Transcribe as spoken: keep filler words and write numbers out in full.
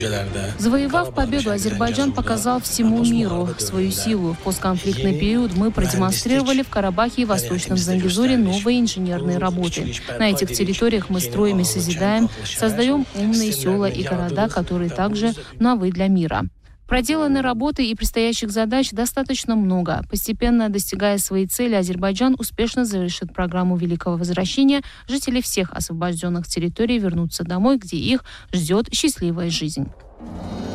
Завоевав победу, Азербайджан показал всему миру свою силу. В постконфликтный период мы продемонстрировали в Карабахе и Восточном Зангезуре новые инженерные работы. На этих территориях мы строим и созидаем, создаем умные села и города, которые также новы для мира. Проделанной работы и предстоящих задач достаточно много. Постепенно достигая своей цели, Азербайджан успешно завершит программу Великого Возвращения. Жители всех освобожденных территорий вернутся домой, где их ждет счастливая жизнь.